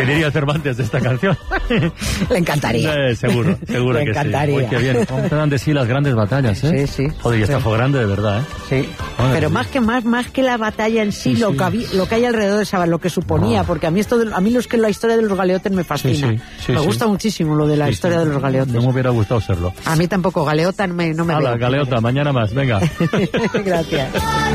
¿Qué diría Cervantes de esta canción? Le encantaría. Seguro Le que encantaría. sí. Uy, qué bien. ¿Cómo te dan de sí las grandes batallas, Sí, sí. Joder, y esta fue grande de verdad, Sí. Joder, Pero sí. más que la batalla en sí, Sí, lo, sí. lo que hay alrededor de esa, lo que suponía, porque a mí la historia de los galeotes me fascina. Sí, me gusta muchísimo lo de la historia de los galeotes. No me hubiera gustado serlo. A mí tampoco, galeota no me Hala, veo. galeota, mañana más, venga. Gracias.